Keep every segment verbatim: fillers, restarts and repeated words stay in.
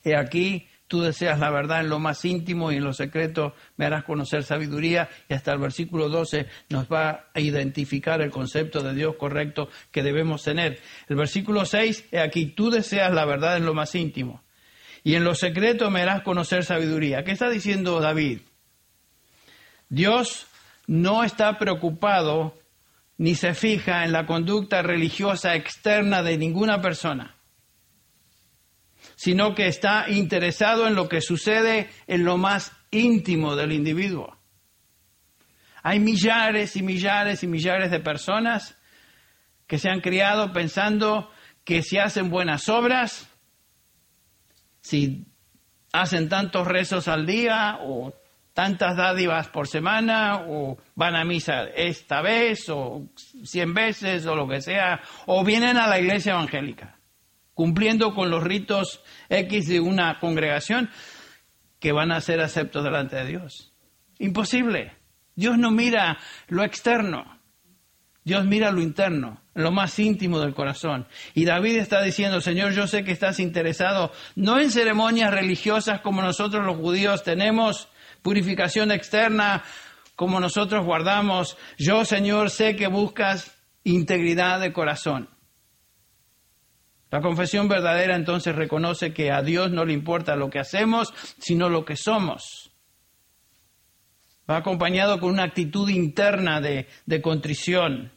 He aquí, tú deseas la verdad en lo más íntimo y en lo secreto me harás conocer sabiduría. Y hasta el versículo doce nos va a identificar el concepto de Dios correcto que debemos tener. El versículo seis, he aquí, tú deseas la verdad en lo más íntimo y en lo secreto me harás conocer sabiduría. ¿Qué está diciendo David? Dios no está preocupado ni se fija en la conducta religiosa externa de ninguna persona, sino que está interesado en lo que sucede en lo más íntimo del individuo. Hay millares y millares y millares de personas que se han criado pensando que si hacen buenas obras, si hacen tantos rezos al día o tantas dádivas por semana o van a misa esta vez o cien veces o lo que sea, o vienen a la iglesia evangélica, cumpliendo con los ritos X de una congregación, que van a ser aceptos delante de Dios. Imposible. Dios no mira lo externo. Dios mira lo interno, lo más íntimo del corazón. Y David está diciendo, Señor, yo sé que estás interesado no en ceremonias religiosas como nosotros los judíos tenemos, purificación externa como nosotros guardamos. Yo, Señor, sé que buscas integridad de corazón. La confesión verdadera entonces reconoce que a Dios no le importa lo que hacemos, sino lo que somos. Va acompañado con una actitud interna de, de contrición.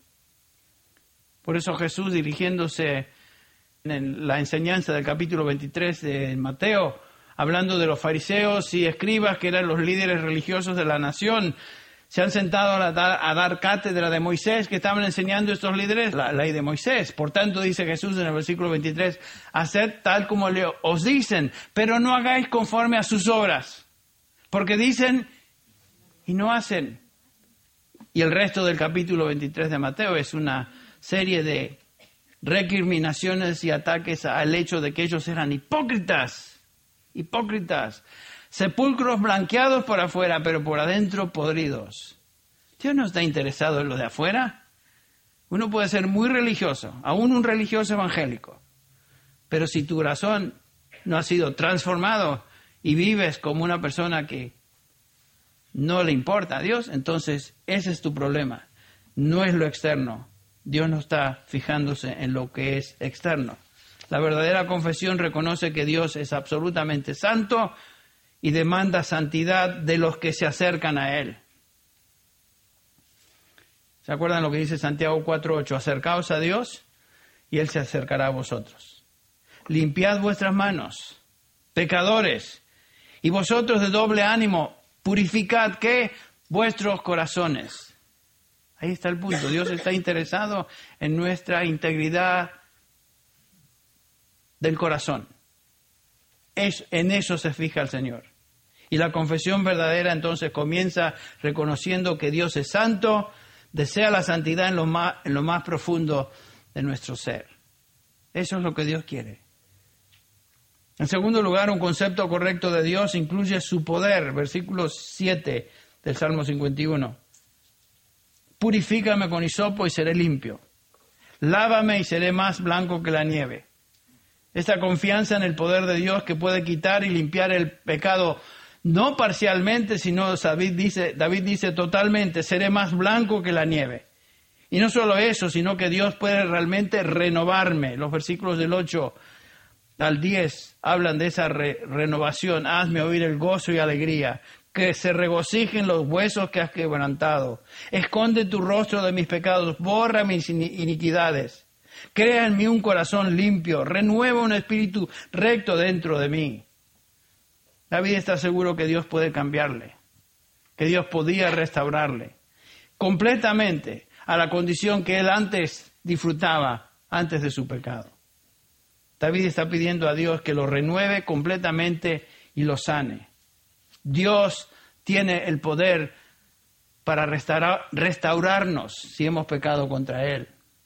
Por eso Jesús, dirigiéndose en la enseñanza del capítulo veintitrés de Mateo, hablando de los fariseos y escribas, que eran los líderes religiosos de la nación, se han sentado a dar, a dar cátedra de Moisés, que estaban enseñando estos líderes la ley de Moisés. Por tanto, dice Jesús en el versículo veintitrés, haced tal como le, os dicen, pero no hagáis conforme a sus obras, porque dicen y no hacen. Y el resto del capítulo veintitrés de Mateo es una serie de recriminaciones y ataques al hecho de que ellos eran hipócritas, hipócritas, sepulcros blanqueados por afuera, pero por adentro podridos. Dios no está interesado en lo de afuera. Uno puede ser muy religioso, aún un religioso evangélico, pero si tu corazón no ha sido transformado y vives como una persona que no le importa a Dios, entonces ese es tu problema. No es lo externo. Dios no está fijándose en lo que es externo. La verdadera confesión reconoce que Dios es absolutamente santo y demanda santidad de los que se acercan a Él. ¿Se acuerdan lo que dice Santiago cuatro ocho? Acercaos a Dios y Él se acercará a vosotros. Limpiad vuestras manos, pecadores, y vosotros de doble ánimo, purificad, ¿qué? Vuestros corazones. Ahí está el punto. Dios está interesado en nuestra integridad del corazón. Es, en eso se fija el Señor. Y la confesión verdadera entonces comienza reconociendo que Dios es santo, desea la santidad en lo más, en lo más profundo de nuestro ser. Eso es lo que Dios quiere. En segundo lugar, un concepto correcto de Dios incluye su poder. Versículo siete del Salmo cincuenta y uno. Purifícame con hisopo y seré limpio. Lávame y seré más blanco que la nieve. Esta confianza en el poder de Dios que puede quitar y limpiar el pecado, no parcialmente, sino David dice, David dice totalmente, seré más blanco que la nieve. Y no solo eso, sino que Dios puede realmente renovarme. Los versículos del ocho al diez hablan de esa re- renovación. Hazme oír el gozo y alegría, que se regocijen los huesos que has quebrantado. Esconde tu rostro de mis pecados, borra mis iniquidades. Crea en mí un corazón limpio, renueva un espíritu recto dentro de mí. David está seguro que Dios puede cambiarle, que Dios podía restaurarle completamente a la condición que él antes disfrutaba, antes de su pecado. David está pidiendo a Dios que lo renueve completamente y lo sane. Dios tiene el poder para restaurar, restaurarnos si hemos pecado contra Él.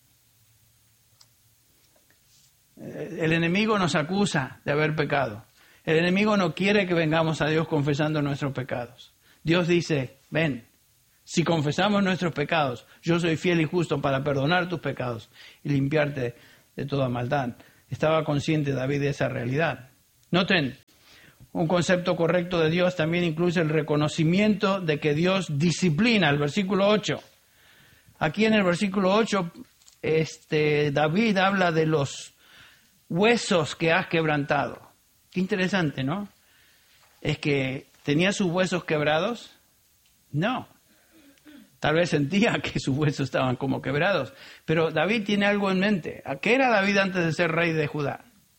El enemigo nos acusa de haber pecado. El enemigo no quiere que vengamos a Dios confesando nuestros pecados. Dios dice, ven, si confesamos nuestros pecados, yo soy fiel y justo para perdonar tus pecados y limpiarte de toda maldad. Estaba consciente David de esa realidad. Noten, Un concepto correcto de Dios también incluye el reconocimiento de que Dios disciplina, el versículo ocho. Aquí en el versículo ocho, este, David habla de los huesos que has quebrantado. Qué interesante, ¿no? Es que ¿tenía sus huesos quebrados? No. Tal vez sentía que sus huesos estaban como quebrados. Pero David tiene algo en mente. ¿A qué era David antes de ser rey de Judá?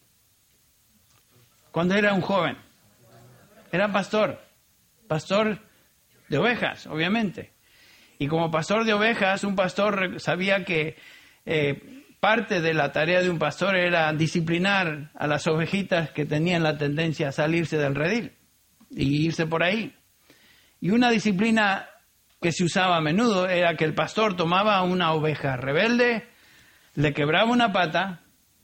Cuando era un joven. Era pastor. Pastor de ovejas, obviamente. Y como pastor de ovejas, un pastor sabía que eh, parte de la tarea de un pastor era disciplinar a las ovejitas que tenían la tendencia a salirse del redil y irse por ahí. Y una disciplina que se usaba a menudo era que el pastor tomaba una oveja rebelde, le quebraba una pata,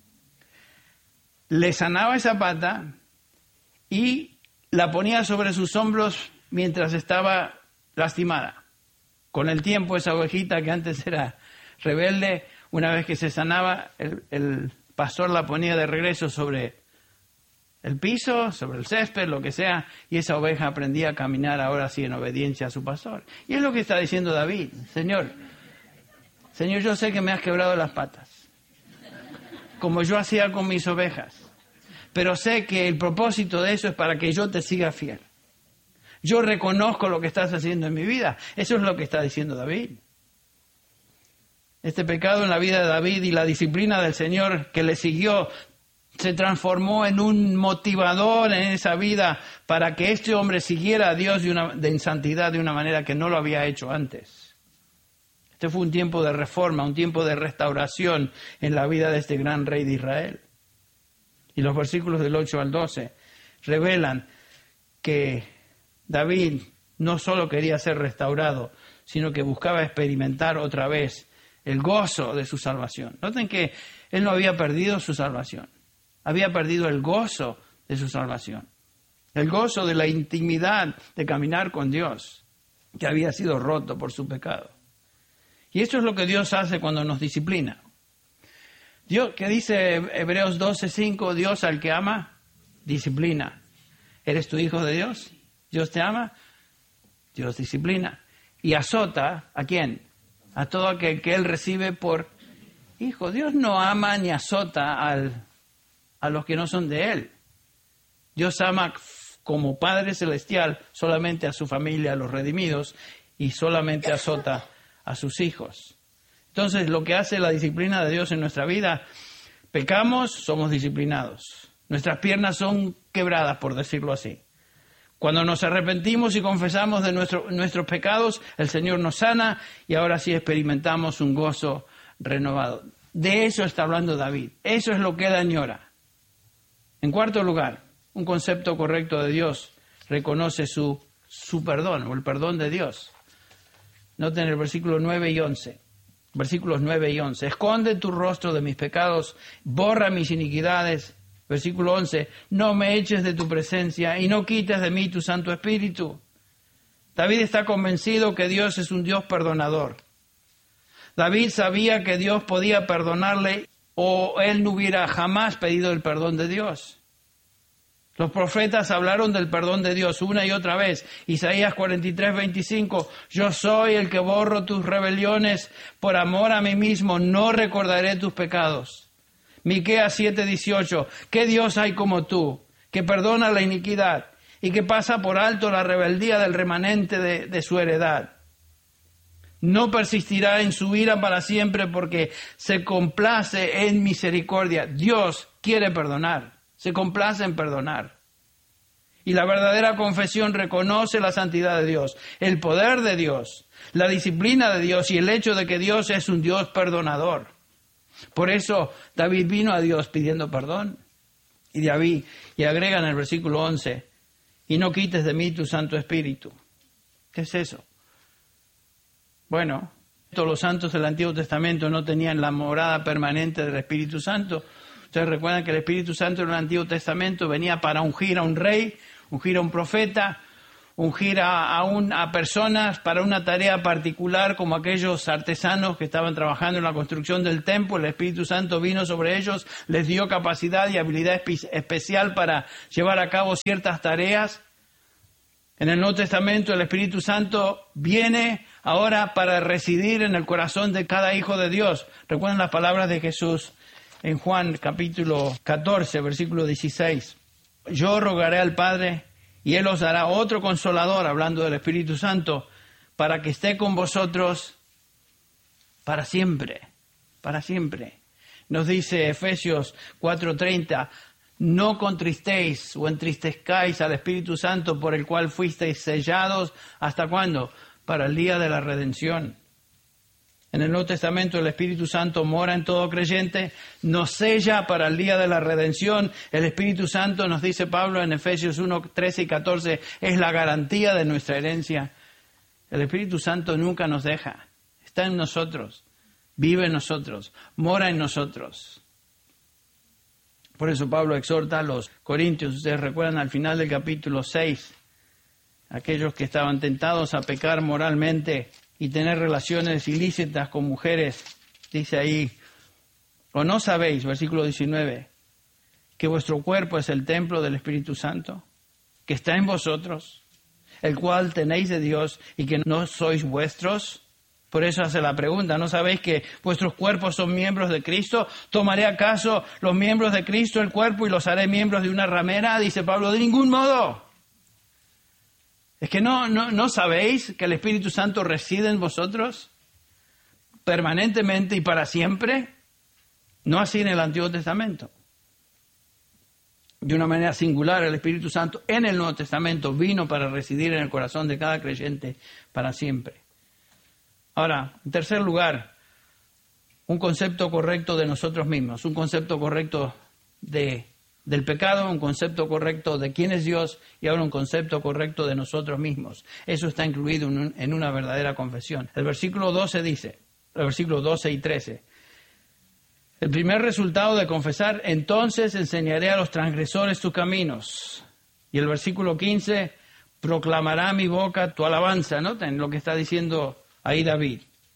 le sanaba esa pata y la ponía sobre sus hombros mientras estaba lastimada. Con el tiempo, esa ovejita que antes era rebelde, una vez que se sanaba, el, el pastor la ponía de regreso sobre el piso, sobre el césped, lo que sea, y esa oveja aprendía a caminar ahora sí en obediencia a su pastor. Y es lo que está diciendo David. Señor, Señor, yo sé que me has quebrado las patas, como yo hacía con mis ovejas, pero sé que el propósito de eso es para que yo te siga fiel. Yo reconozco lo que estás haciendo en mi vida. Eso es lo que está diciendo David. Este pecado en la vida de David y la disciplina del Señor que le siguió se transformó en un motivador en esa vida para que este hombre siguiera a Dios de, una, de en santidad de una manera que no lo había hecho antes. Este fue un tiempo de reforma, un tiempo de restauración en la vida de este gran rey de Israel. Y los versículos del ocho al doce revelan que David no solo quería ser restaurado, sino que buscaba experimentar otra vez el gozo de su salvación. Noten que él no había perdido su salvación, había perdido el gozo de su salvación, el gozo de la intimidad de caminar con Dios, que había sido roto por su pecado. Y esto es lo que Dios hace cuando nos disciplina. Dios, que dice Hebreos doce cinco, Dios al que ama, disciplina. ¿Eres tu hijo de Dios? Dios te ama, Dios disciplina. Y azota, ¿a quién? A todo aquel que Él recibe por hijo. Dios no ama ni azota al, a los que no son de Él. Dios ama como Padre Celestial solamente a su familia, a los redimidos, y solamente azota a sus hijos. Entonces, lo que hace la disciplina de Dios en nuestra vida, pecamos, somos disciplinados. Nuestras piernas son quebradas, por decirlo así. Cuando nos arrepentimos y confesamos de nuestro, nuestros pecados, el Señor nos sana y ahora sí experimentamos un gozo renovado. De eso está hablando David. Eso es lo que él añora. En cuarto lugar, un concepto correcto de Dios reconoce su, su perdón o el perdón de Dios. Noten el versículo nueve y once. Versículos nueve y once. Esconde tu rostro de mis pecados, borra mis iniquidades. Versículo once, no me eches de tu presencia y no quites de mí tu Santo Espíritu. David está convencido que Dios es un Dios perdonador. David sabía que Dios podía perdonarle o él no hubiera jamás pedido el perdón de Dios. Los profetas hablaron del perdón de Dios una y otra vez. Isaías cuarenta y tres, veinticinco, yo soy el que borro tus rebeliones, por amor a mí mismo no recordaré tus pecados. Miqueas siete, dieciocho, ¿qué Dios hay como tú, que perdona la iniquidad y que pasa por alto la rebeldía del remanente de, de su heredad? No persistirá en su ira para siempre porque se complace en misericordia. Dios quiere perdonar, se complace en perdonar. Y la verdadera confesión reconoce la santidad de Dios, el poder de Dios, la disciplina de Dios y el hecho de que Dios es un Dios perdonador. Por eso David vino a Dios pidiendo perdón. Y David, y agrega en el versículo once, y no quites de mí tu Santo Espíritu. ¿Qué es eso? Bueno, todos los santos del Antiguo Testamento no tenían la morada permanente del Espíritu Santo. Ustedes recuerdan que el Espíritu Santo en el Antiguo Testamento venía para ungir a un rey, ungir a un profeta, ungir a, a, un, a personas para una tarea particular, como aquellos artesanos que estaban trabajando en la construcción del templo. El Espíritu Santo vino sobre ellos, les dio capacidad y habilidad espe- especial para llevar a cabo ciertas tareas. En el Nuevo Testamento el Espíritu Santo viene ahora para residir en el corazón de cada hijo de Dios. Recuerden las palabras de Jesús en Juan capítulo catorce, versículo dieciséis. Yo rogaré al Padre y Él os dará otro consolador, hablando del Espíritu Santo, para que esté con vosotros para siempre, para siempre. Nos dice Efesios cuatro treinta, no contristéis o entristezcáis al Espíritu Santo, por el cual fuisteis sellados, ¿hasta cuándo? Para el día de la redención. En el Nuevo Testamento el Espíritu Santo mora en todo creyente, nos sella para el día de la redención. El Espíritu Santo, nos dice Pablo en Efesios uno, trece y catorce, es la garantía de nuestra herencia. El Espíritu Santo nunca nos deja, está en nosotros, vive en nosotros, mora en nosotros. Por eso Pablo exhorta a los corintios, ustedes recuerdan al final del capítulo seis, aquellos que estaban tentados a pecar moralmente y tener relaciones ilícitas con mujeres, dice ahí, ¿o no sabéis, versículo diecinueve, que vuestro cuerpo es el templo del Espíritu Santo, que está en vosotros, el cual tenéis de Dios y que no sois vuestros? Por eso hace la pregunta, ¿no sabéis que vuestros cuerpos son miembros de Cristo? ¿Tomaré acaso los miembros de Cristo el cuerpo y los haré miembros de una ramera? Dice Pablo, de ningún modo. ¿Es que no, no, no sabéis que el Espíritu Santo reside en vosotros permanentemente y para siempre? No así en el Antiguo Testamento. De una manera singular, el Espíritu Santo en el Nuevo Testamento vino para residir en el corazón de cada creyente para siempre. Ahora, en tercer lugar, un concepto correcto de nosotros mismos, un concepto correcto de del pecado, un concepto correcto de quién es Dios y ahora un concepto correcto de nosotros mismos. Eso está incluido en, un, en una verdadera confesión. El versículo doce dice, el versículo doce y trece, el primer resultado de confesar, entonces enseñaré a los transgresores tus caminos. Y el versículo quince, proclamará mi boca tu alabanza. Noten lo que está diciendo ahí David.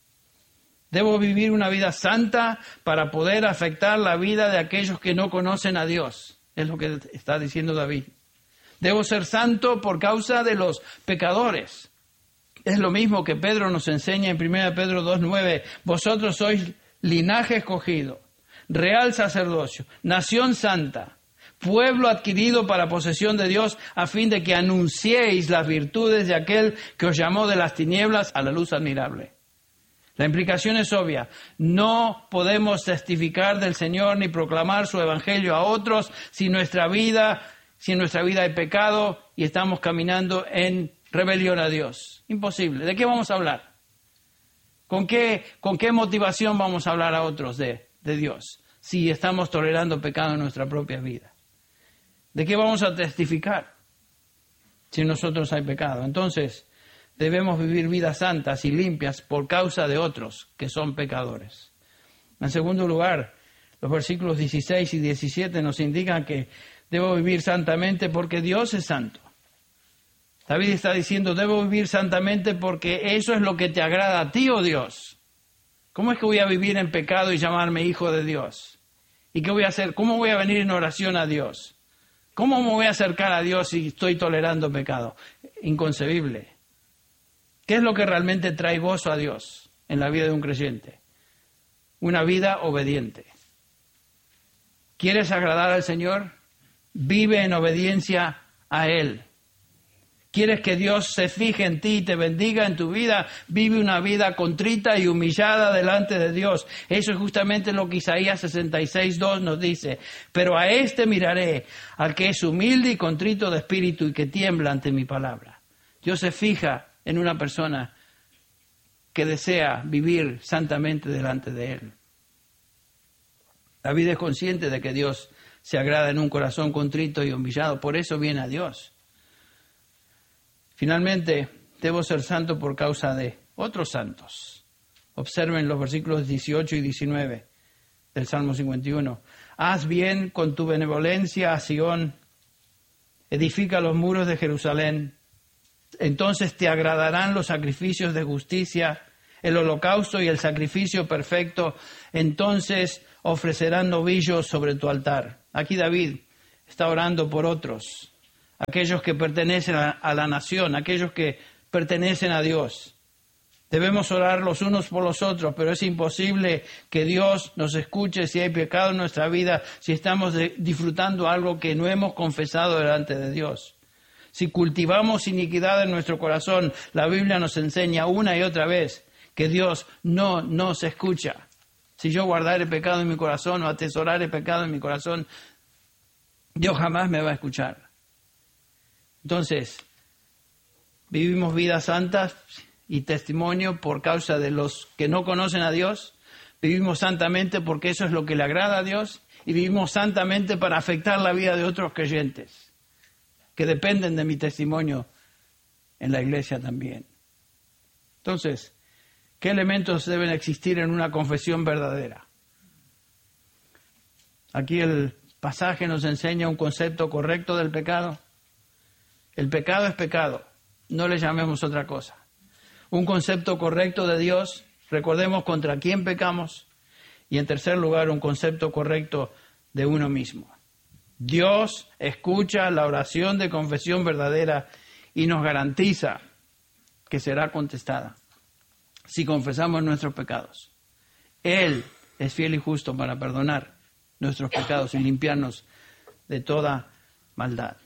Debo vivir una vida santa para poder afectar la vida de aquellos que no conocen a Dios. Es lo que está diciendo David. Debo ser santo por causa de los pecadores. Es lo mismo que Pedro nos enseña en primera Pedro dos nueve. Vosotros sois linaje escogido, real sacerdocio, nación santa, pueblo adquirido para posesión de Dios, a fin de que anunciéis las virtudes de aquel que os llamó de las tinieblas a la luz admirable. La implicación es obvia. No podemos testificar del Señor ni proclamar su evangelio a otros si nuestra vida, si en nuestra vida hay pecado y estamos caminando en rebelión a Dios. Imposible. ¿De qué vamos a hablar? ¿Con qué, con qué motivación vamos a hablar a otros de, de Dios si estamos tolerando pecado en nuestra propia vida? ¿De qué vamos a testificar si en nosotros hay pecado? Entonces, debemos vivir vidas santas y limpias por causa de otros que son pecadores. En segundo lugar, los versículos dieciséis y diecisiete nos indican que debo vivir santamente porque Dios es santo. David está diciendo, debo vivir santamente porque eso es lo que te agrada a ti, oh Dios. ¿Cómo es que voy a vivir en pecado y llamarme hijo de Dios? ¿Y qué voy a hacer? ¿Cómo voy a venir en oración a Dios? ¿Cómo me voy a acercar a Dios si estoy tolerando pecado? Inconcebible. ¿Qué es lo que realmente trae gozo a Dios en la vida de un creyente? Una vida obediente. ¿Quieres agradar al Señor? Vive en obediencia a Él. ¿Quieres que Dios se fije en ti y te bendiga en tu vida? Vive una vida contrita y humillada delante de Dios. Eso es justamente lo que Isaías sesenta y seis, dos nos dice. Pero a este miraré, al que es humilde y contrito de espíritu y que tiembla ante mi palabra. Dios se fija en una persona que desea vivir santamente delante de Él. David es consciente de que Dios se agrada en un corazón contrito y humillado, por eso viene a Dios. Finalmente, debo ser santo por causa de otros santos. Observen los versículos dieciocho y diecinueve del Salmo cincuenta y uno. Haz bien con tu benevolencia a Sión, edifica los muros de Jerusalén. Entonces te agradarán los sacrificios de justicia, el holocausto y el sacrificio perfecto. Entonces ofrecerán novillos sobre tu altar. Aquí David está orando por otros, aquellos que pertenecen a, a la nación, aquellos que pertenecen a Dios. Debemos orar los unos por los otros, pero es imposible que Dios nos escuche si hay pecado en nuestra vida, si estamos de, disfrutando algo que no hemos confesado delante de Dios. Si cultivamos iniquidad en nuestro corazón, la Biblia nos enseña una y otra vez que Dios no nos escucha. Si yo guardare pecado en mi corazón o atesorare pecado en mi corazón, Dios jamás me va a escuchar. Entonces, vivimos vidas santas y testimonio por causa de los que no conocen a Dios. Vivimos santamente porque eso es lo que le agrada a Dios, y vivimos santamente para afectar la vida de otros creyentes que dependen de mi testimonio en la iglesia también. Entonces, ¿qué elementos deben existir en una confesión verdadera? Aquí el pasaje nos enseña un concepto correcto del pecado. El pecado es pecado, no le llamemos otra cosa. Un concepto correcto de Dios, recordemos contra quién pecamos. Y en tercer lugar, un concepto correcto de uno mismo. Dios escucha la oración de confesión verdadera y nos garantiza que será contestada si confesamos nuestros pecados. Él es fiel y justo para perdonar nuestros pecados y limpiarnos de toda maldad.